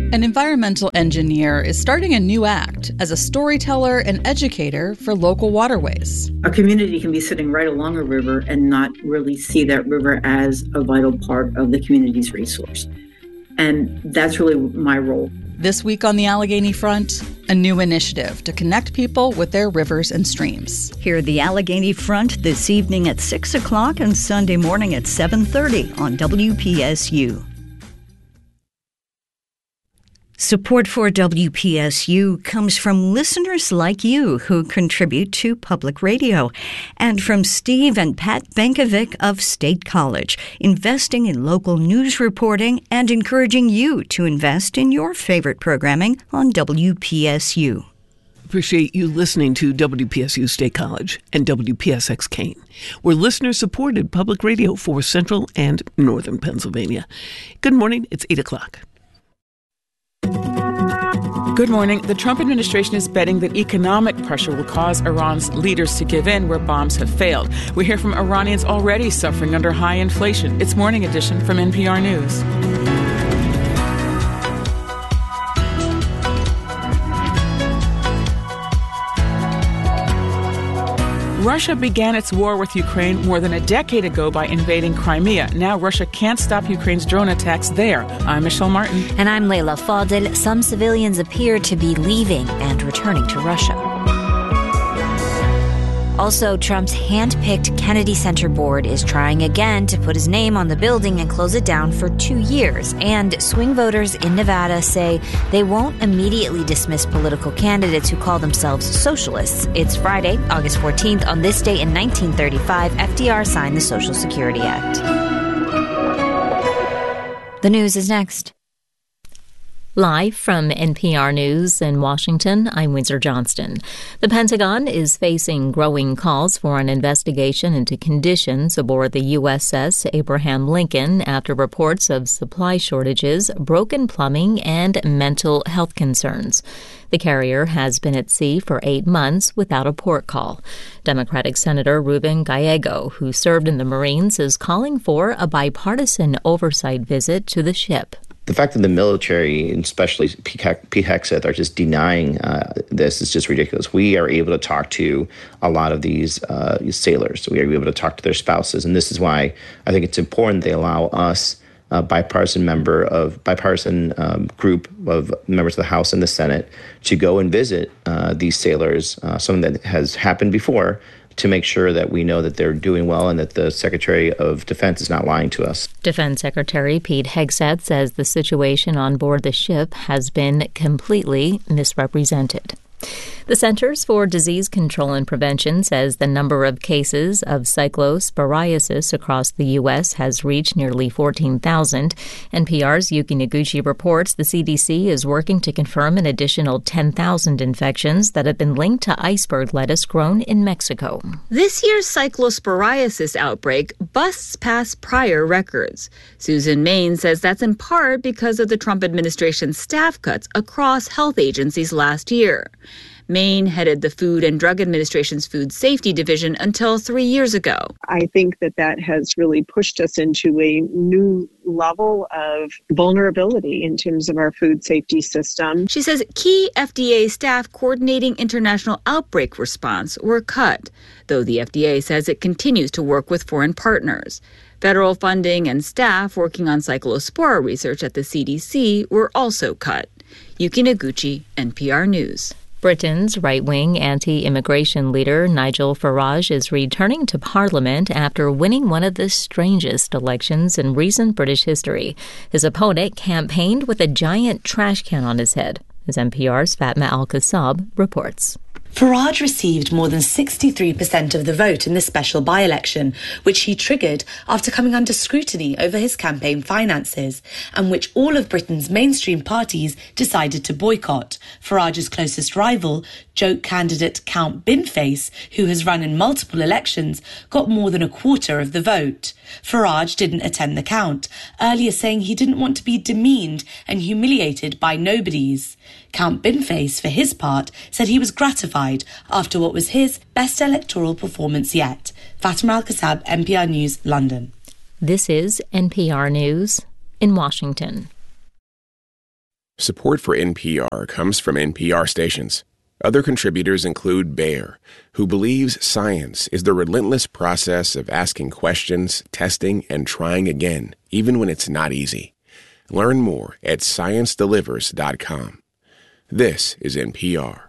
An environmental engineer is starting a new act as a storyteller and educator for local waterways. A community can be sitting right along a river and not really see that river as a vital part of the community's resource. And that's really my role. This week on the Allegheny Front, a new initiative to connect people with their rivers and streams. Hear the Allegheny Front this evening at 6 o'clock and Sunday morning at 7:30 on WPSU. Support for WPSU comes from listeners like you who contribute to public radio, and from Steve and Pat Benkovic of State College, investing in local news reporting and encouraging you to invest in your favorite programming on WPSU. Appreciate you listening to WPSU State College and WPSX Kane. We're listener-supported public radio for Central and Northern Pennsylvania. Good morning. It's 8 o'clock. Good morning. The Trump administration is betting that economic pressure will cause Iran's leaders to give in where bombs have failed. We hear from Iranians already suffering under high inflation. It's Morning Edition from NPR News. Russia began its war with Ukraine more than a decade ago by invading Crimea. Now Russia can't stop Ukraine's drone attacks there. I'm Michelle Martin. And I'm Leila Fadel. Some civilians appear to be leaving and returning to Russia. Also, Trump's hand-picked Kennedy Center board is trying again to put his name on the building and close it down for 2 years. And swing voters in Nevada say they won't immediately dismiss political candidates who call themselves socialists. It's Friday, August 14th. On this day in 1935, FDR signed the Social Security Act. The news is next. Live from NPR News in Washington, I'm Windsor Johnston. The Pentagon is facing growing calls for an investigation into conditions aboard the USS Abraham Lincoln after reports of supply shortages, broken plumbing, and mental health concerns. The carrier has been at sea for 8 months without a port call. Democratic Senator Ruben Gallego, who served in the Marines, is calling for a bipartisan oversight visit to the ship. The fact that the military, and especially Pete Hegseth, are just denying this is just ridiculous. We are able to talk to a lot of these sailors. We are able to talk to their spouses. And this is why I think it's important they allow us, a bipartisan group of members of the House and the Senate, to go and visit these sailors, something that has happened before, to make sure that we know that they're doing well and that the Secretary of Defense is not lying to us. Defense Secretary Pete Hegseth says the situation on board the ship has been completely misrepresented. The Centers for Disease Control and Prevention says the number of cases of cyclosporiasis across the U.S. has reached nearly 14,000. NPR's Yuki Noguchi reports the CDC is working to confirm an additional 10,000 infections that have been linked to iceberg lettuce grown in Mexico. This year's cyclosporiasis outbreak busts past prior records. Susan Main says that's in part because of the Trump administration's staff cuts across health agencies last year. Maine headed the Food and Drug Administration's Food Safety Division until 3 years ago. I think that has really pushed us into a new level of vulnerability in terms of our food safety system. She says key FDA staff coordinating international outbreak response were cut, though the FDA says it continues to work with foreign partners. Federal funding and staff working on cyclospora research at the CDC were also cut. Yuki Noguchi, NPR News. Britain's right-wing anti-immigration leader Nigel Farage is returning to Parliament after winning one of the strangest elections in recent British history. His opponent campaigned with a giant trash can on his head, as NPR's Fatma Al-Kassab reports. Farage received more than 63% of the vote in the special by-election, which he triggered after coming under scrutiny over his campaign finances, and which all of Britain's mainstream parties decided to boycott. Farage's closest rival, joke candidate Count Binface, who has run in multiple elections, got more than a quarter of the vote. Farage didn't attend the count, earlier saying he didn't want to be demeaned and humiliated by nobodies. Count Binface, for his part, said he was gratified after what was his best electoral performance yet. Fatima Al-Kassab, NPR News, London. This is NPR News in Washington. Support for NPR comes from NPR stations. Other contributors include Bayer, who believes science is the relentless process of asking questions, testing, and trying again, even when it's not easy. Learn more at ScienceDelivers.com. This is NPR.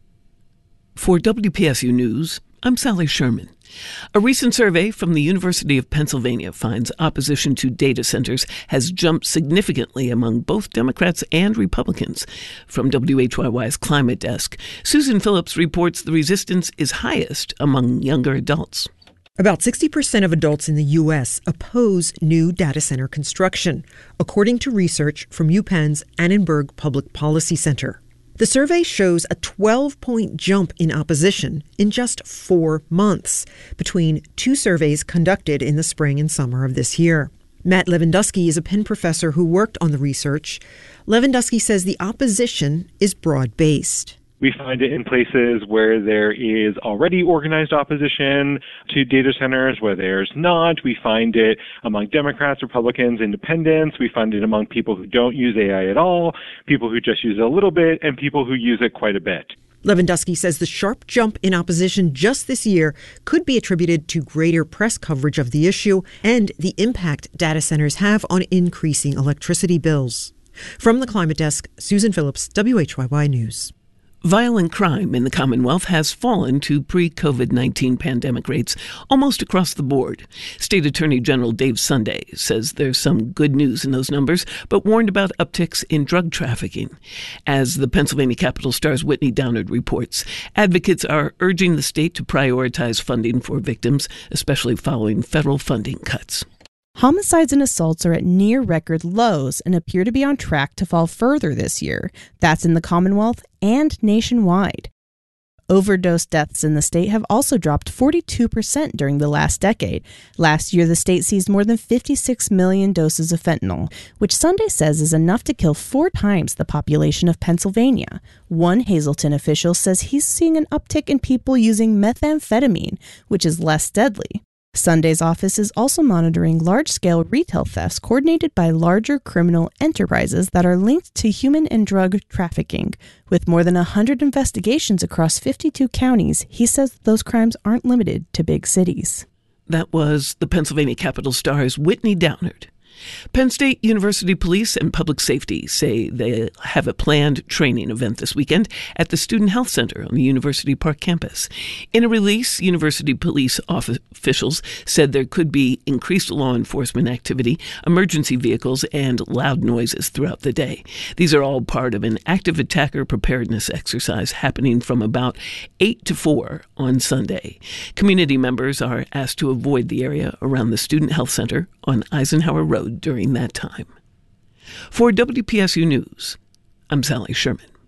For WPSU News, I'm Sally Sherman. A recent survey from the University of Pennsylvania finds opposition to data centers has jumped significantly among both Democrats and Republicans. From WHYY's Climate Desk, Susan Phillips reports the resistance is highest among younger adults. About 60% of adults in the U.S. oppose new data center construction, according to research from UPenn's Annenberg Public Policy Center. The survey shows a 12-point jump in opposition in just 4 months between two surveys conducted in the spring and summer of this year. Matt Lewandowski is a Penn professor who worked on the research. Lewandowski says the opposition is broad-based. We find it in places where there is already organized opposition to data centers, where there's not. We find it among Democrats, Republicans, independents. We find it among people who don't use AI at all, people who just use it a little bit, and people who use it quite a bit. Lewandowski says the sharp jump in opposition just this year could be attributed to greater press coverage of the issue and the impact data centers have on increasing electricity bills. From the Climate Desk, Susan Phillips, WHYY News. Violent crime in the Commonwealth has fallen to pre-COVID-19 pandemic rates almost across the board. State Attorney General Dave Sunday says there's some good news in those numbers, but warned about upticks in drug trafficking. As the Pennsylvania Capital Star's Whitney Downard reports, advocates are urging the state to prioritize funding for victims, especially following federal funding cuts. Homicides and assaults are at near-record lows and appear to be on track to fall further this year. That's in the Commonwealth and nationwide. Overdose deaths in the state have also dropped 42% during the last decade. Last year, the state seized more than 56 million doses of fentanyl, which Sunday says is enough to kill 4 times the population of Pennsylvania. One Hazleton official says he's seeing an uptick in people using methamphetamine, which is less deadly. Sunday's office is also monitoring large-scale retail thefts coordinated by larger criminal enterprises that are linked to human and drug trafficking. With more than 100 investigations across 52 counties, he says those crimes aren't limited to big cities. That was the Pennsylvania Capital Star's Whitney Downard. Penn State University Police and Public Safety say they have a planned training event this weekend at the Student Health Center on the University Park campus. In a release, University police officials said there could be increased law enforcement activity, emergency vehicles, and loud noises throughout the day. These are all part of an active attacker preparedness exercise happening from about 8 to 4 on Sunday. Community members are asked to avoid the area around the Student Health Center on Eisenhower Road during that time. For WPSU News, I'm Sally Sherman.